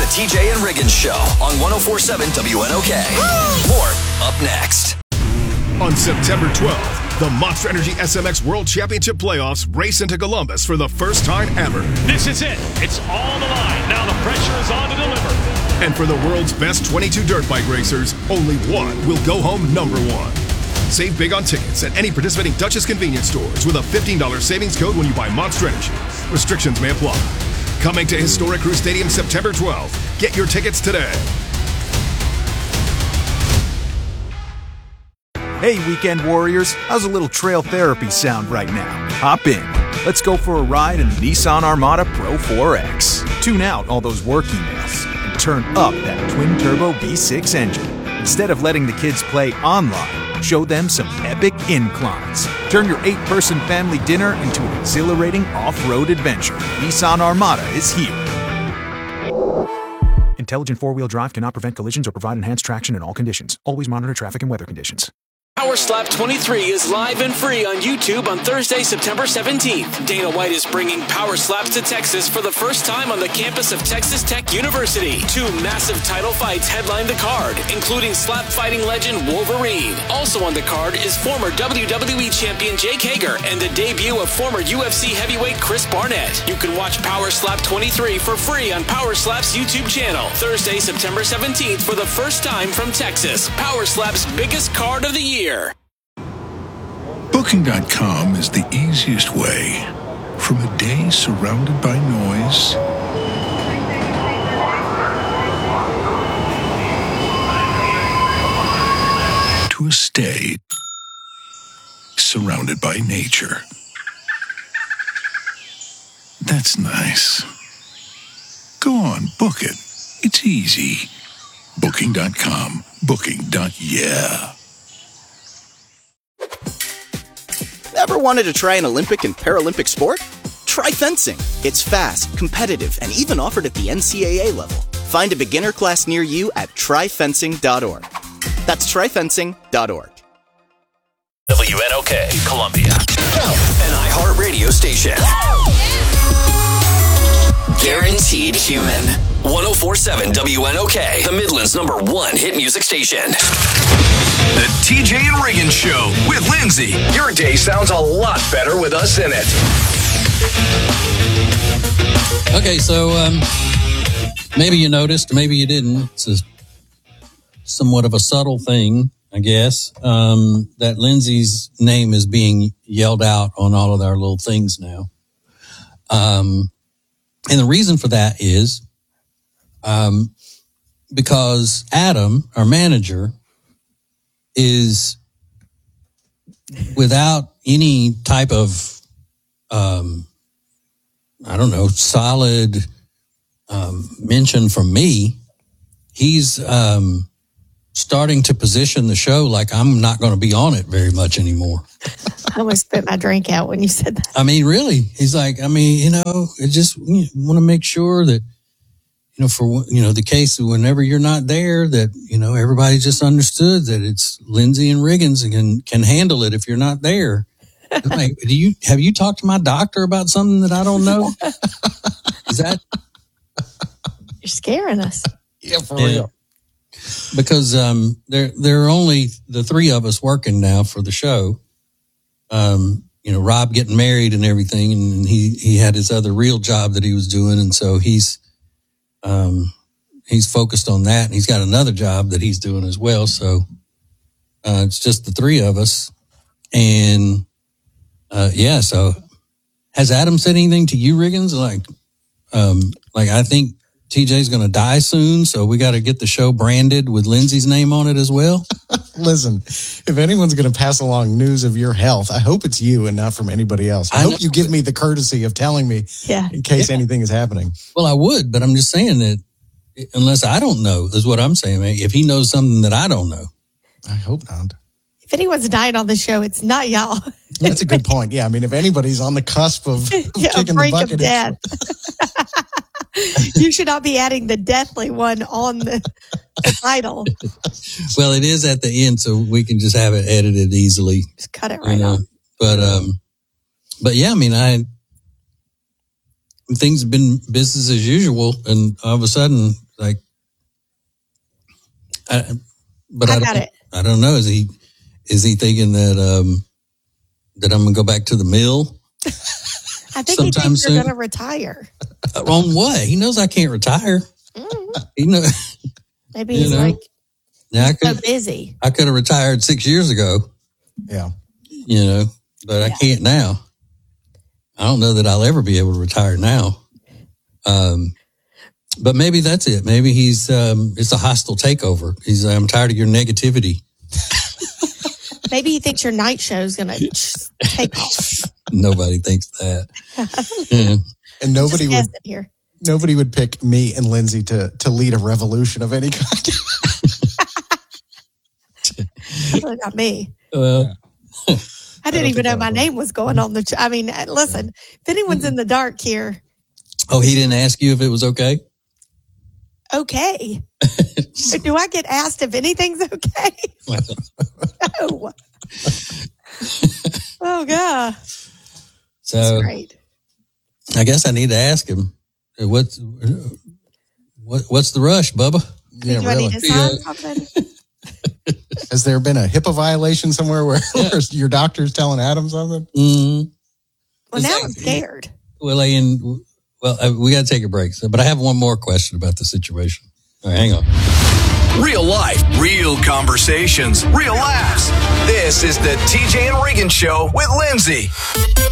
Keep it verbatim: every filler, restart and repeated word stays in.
The T J and Riggins Show on one oh four point seven W N O K. More up next. On September twelfth, the Monster Energy S M X World Championship Playoffs race into Columbus for the first time ever. This is it. It's all on the line. Now the pressure is on to deliver. And for the world's best twenty-two dirt bike racers, only one will go home number one. Save big on tickets at any participating Duchess convenience stores with a fifteen dollars savings code when you buy Monster Energy. Restrictions may apply. Coming to Historic Crew Stadium September twelfth. Get your tickets today. Hey, weekend warriors, how's a little trail therapy sound right now? Hop in. Let's go for a ride in the Nissan Armada Pro four X. Tune out all those work emails and turn up that twin-turbo V six engine. Instead of letting the kids play online, show them some epic inclines. Turn your eight-person family dinner into an exhilarating off-road adventure. Nissan Armada is here. Intelligent four-wheel drive cannot prevent collisions or provide enhanced traction in all conditions. Always monitor traffic and weather conditions. Power Slap twenty-three is live and free on YouTube on Thursday, September seventeenth. Dana White is bringing Power Slaps to Texas for the first time on the campus of Texas Tech University. Two massive title fights headline the card, including slap fighting legend Wolverine. Also on the card is former W W E champion Jake Hager and the debut of former U F C heavyweight Chris Barnett. You can watch Power Slap twenty-three for free on Power Slap's YouTube channel. Thursday, September seventeenth for the first time from Texas. Power Slap's biggest card of the year. Booking dot com is the easiest way. From a day surrounded by noise to a stay surrounded by nature. That's nice. Go on, book it. It's easy. Booking dot com. Booking. Yeah. Ever wanted to try an Olympic and Paralympic sport? Try fencing. It's fast, competitive, and even offered at the N C double A level. Find a beginner class near you at try fencing dot org. That's try fencing dot org. W N O K, Columbia. An iHeartRadio station. Guaranteed human. one oh four point seven W N O K, the Midland's number one hit music station. The T J and Riggins Show with Lindsay. Your day sounds a lot better with us in it. Okay, so um, maybe you noticed, maybe you didn't. It's a, somewhat of a subtle thing, I guess, um, that Lindsay's name is being yelled out on all of our little things now. Um, and the reason for that is um, because Adam, our manager, is without any type of, um, I don't know, solid um, mention from me. He's um, starting to position the show like I'm not going to be on it very much anymore. I almost spit my drink out when you said that. I mean, really, he's like, I mean, you know, it just you want to make sure that, you know, for, you know, the case of whenever you're not there, that, you know, everybody just understood that it's Lindsay and Riggins and can, can handle it if you're not there. Like, do you, have you talked to my doctor about something that I don't know? Is that? You're scaring us. Yeah, for yeah. real. Because, um, there, there are only the three of us working now for the show. Um, you know, Rob getting married and everything, and he, he had his other real job that he was doing. And so he's, Um, he's focused on that, and he's got another job that he's doing as well. So, uh, it's just the three of us. And, uh, yeah, so has Adam said anything to you, Riggins? Like, um, like I think T J's going to die soon. So we got to get the show branded with Lindsay's name on it as well. Listen, if anyone's going to pass along news of your health, I hope it's you and not from anybody else. I, I hope know. you give me the courtesy of telling me yeah. in case yeah. anything is happening. Well, I would, but I'm just saying that unless I don't know, is what I'm saying. If he knows something that I don't know. I hope not. If anyone's dying on the show, it's not y'all. That's a good point. Yeah, I mean, if anybody's on the cusp of, of yeah, kicking the bucket. Of death. You should not be adding the deathly one on the, the title. Well, it is at the end, so we can just have it edited easily. Just cut it right you know? off. But, um, but yeah, I mean, I things have been business as usual, and all of a sudden, like, I, but I I, got don't, it. I don't know. Is he, is he thinking that, um, that I'm going to go back to the mill? I think he sometime thinks you're soon? going to retire. On what? He knows I can't retire. Mm. He know. Maybe You he's know? like Now, I so could, busy. I could have retired six years ago. Yeah. You know, but I Yeah. can't now. I don't know that I'll ever be able to retire now. Um, but maybe that's it. Maybe he's, um, it's a hostile takeover. He's, I'm tired of your negativity. Maybe he thinks your night show is going to take off. Nobody thinks that. Yeah. And nobody Just would guessing here. nobody would pick me and Lindsay to to lead a revolution of any kind. Really not me. Well, I didn't don't even think know that my would name was going on the. Ch- I mean, uh, listen. If anyone's in the dark here, oh, he didn't ask you if it was okay? okay. Do I get asked if anything's okay? No. Oh God. So That's great. I guess I need to ask him what's what, what's the rush, Bubba? Yeah, Do I really. need to sign Yeah. something? Has there been a HIPAA violation somewhere where, where your doctor's telling Adam something? Mm. Well, now I'm scared. Well, and well, uh, we got to take a break. So, but I have one more question about the situation. All right, hang on. Real life, real conversations, real laughs. This is the T J and Reagan Show with Lindsay.